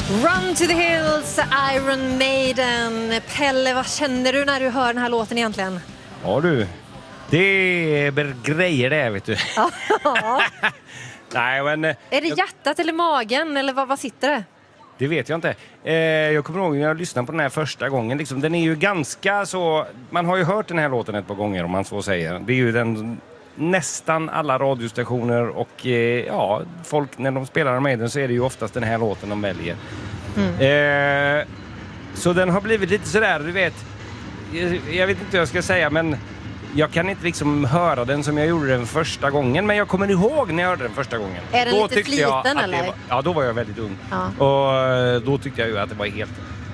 Run to the Hills, Iron Maiden. Pelle, vad känner du när du hör den här låten egentligen? Ja du, det är grejer det, vet du. Ja. Nej, men... Är det hjärtat eller magen, eller vad sitter det? Det vet jag inte. Jag kommer ihåg när jag lyssnade på den här första gången. Liksom, den är ju ganska så... Man har ju hört den här låten ett par gånger, om man så säger. Det är ju den... Nästan alla radiostationer och ja, folk när de spelar med den så är det ju oftast den här låten de väljer. Så den har blivit lite sådär, du vet, jag vet inte vad jag ska säga, men jag kan inte liksom höra den som jag gjorde den första gången, men jag kommer ihåg när jag hörde den första gången. Är den då lite sliten eller? Ja, då var jag väldigt ung. Ja. Och då tyckte jag ju att det var helt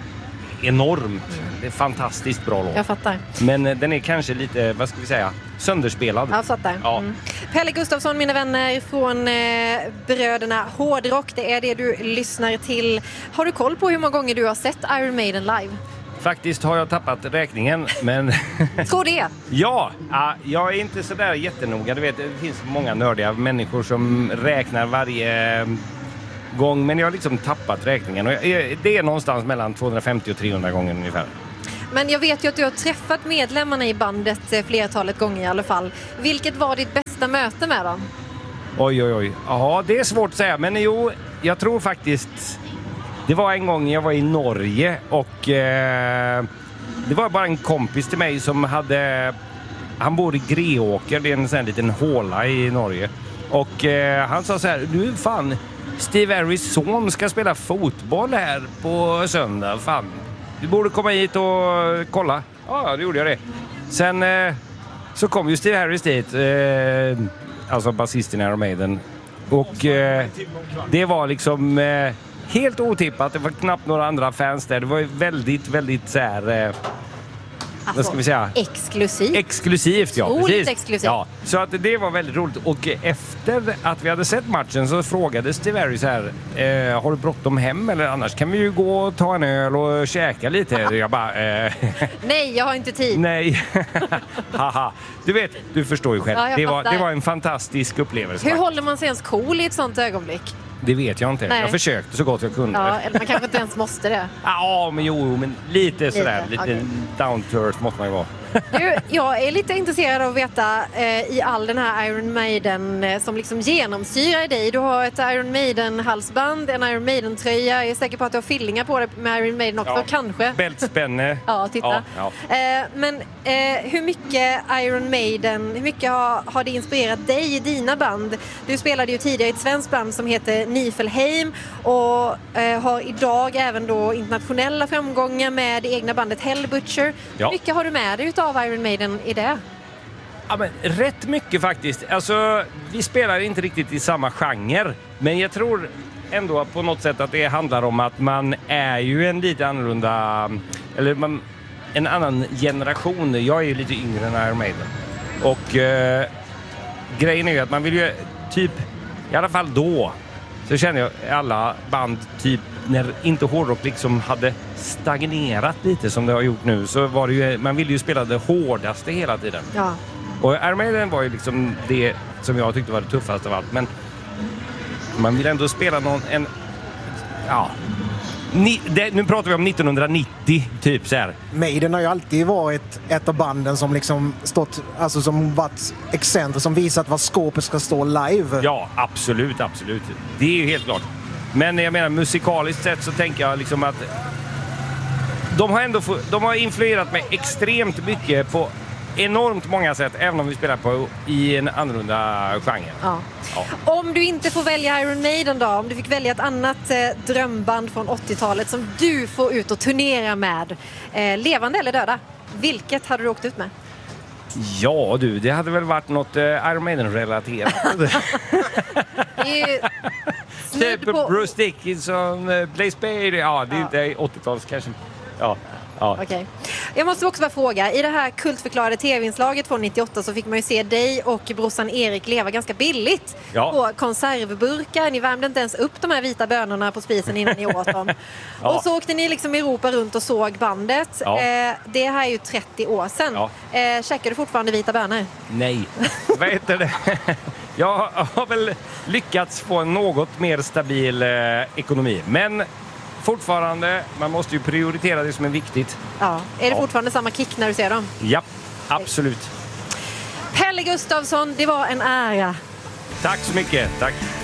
enormt. Det är fantastiskt bra låt. Jag fattar. Men den är kanske lite, vad ska vi säga, sönderspelad. Jag fattar. Ja. Pelle Gustafsson, mina vänner, från bröderna Hårdrock. Det är det du lyssnar till. Har du koll på hur många gånger du har sett Iron Maiden live? Faktiskt har jag tappat räkningen, men... Tror det? Ja, jag är inte så där jättenoga. Du vet, det finns många nördiga människor som räknar varje gång, men jag har liksom tappat räkningen. Och det är någonstans mellan 250 och 300 gånger ungefär. Men jag vet ju att du har träffat medlemmarna i bandet flertalet gånger i alla fall. Vilket var ditt bästa möte med dem? Oj. Ja, det är svårt att säga. Men jo, jag tror faktiskt... Det var en gång jag var i Norge och det var bara en kompis till mig som hade... Han bor i Greåker, det är en sån här liten håla i Norge. Och han sa så här, du fan, Steve Harris son ska spela fotboll här på söndag, fan. Du borde komma hit och kolla. Ja, det gjorde jag det. Sen så kom ju Steve Harris dit, alltså basisten i Iron Maiden. Och det var liksom helt otippat. Det var knappt några andra fans där. Det var väldigt, väldigt så här... Alltså, vad ska vi säga? Exklusivt, ja. Otroligt exklusivt. Ja, så att det var väldigt roligt. Och efter att vi hade sett matchen så frågade Steve Harris här, har du bråttom hem eller annars kan vi ju gå och ta en öl och käka lite. Jag bara... Nej, jag har inte tid. Nej. Haha. Du vet, du förstår ju själv. Ja, det var en fantastisk upplevelse. Hur håller man sig ens cool i ett sånt ögonblick? Det vet jag inte. Nej. Jag försökte så gott jag kunde. Ja, eller man kanske inte ens måste det. Ja, men lite sådär. Lite okay. Down to earth måste man ju vara. Du, jag är lite intresserad av att veta i all den här Iron Maiden som liksom genomsyrar dig. Du har ett Iron Maiden-halsband, en Iron Maiden-tröja. Jag är säker på att du har fillingar på det med Iron Maiden också, kanske. Bältspänne. Ja, titta. Ja. Men hur mycket Iron Maiden, hur mycket har det inspirerat dig i dina band? Du spelade ju tidigare i ett svenskt band som heter Niflheim och har idag även då internationella framgångar med det egna bandet Hell Butcher. Ja. Hur mycket har du med dig utav Iron Maiden i det? Ja, men rätt mycket faktiskt. Alltså, vi spelar inte riktigt i samma genre, men jag tror ändå på något sätt att det handlar om att man är ju en lite annorlunda, eller en annan generation. Jag är ju lite yngre än Iron Maiden. Och grejen är ju att man vill ju typ, i alla fall då, så känner jag alla band typ när inte hårdrock liksom hade stagnerat lite som det har gjort nu, så var det ju, man ville ju spela det hårdaste hela tiden. Ja. Och Iron Maiden var ju liksom det som jag tyckte var det tuffaste av allt, men man vill ändå spela nu pratar vi om 1990 typ så här. Maiden har ju alltid varit ett av banden som liksom stått, alltså som varit excenter, som visat vad skåpet ska stå live. Ja, absolut. Det är ju helt klart. Men jag menar, musikaliskt sett så tänker jag liksom att de har influerat mig extremt mycket på enormt många sätt, även om vi spelar i en annorlunda genre. Ja. Om du inte får välja Iron Maiden då, om du fick välja ett annat drömband från 80-talet som du får ut och turnera med, levande eller döda, vilket hade du åkt ut med? Ja du, det hade väl varit något Iron Maiden-relaterat. Typ Bruce Dickinson, Blaze Bayley, ja det är inte 80-tals kanske. Ja. Okej. Jag måste också bara fråga, i det här kultförklarade tv-inslaget från 98 så fick man ju se dig och brorsan Erik leva ganska billigt på konservburkar. Ni värmde inte ens upp de här vita bönorna på spisen innan ni åt dem. Och så åkte ni liksom Europa runt och såg bandet. Det här är ju 30 år sedan. Käkar du fortfarande vita bönor? Nej, vad heter det? Jag har väl lyckats få en något mer stabil ekonomi. Men fortfarande. Man måste ju prioritera det som är viktigt. Ja. Är det fortfarande samma kick när du ser dem? Ja, absolut. Pelle Gustafsson, det var en ära. Tack så mycket. Tack.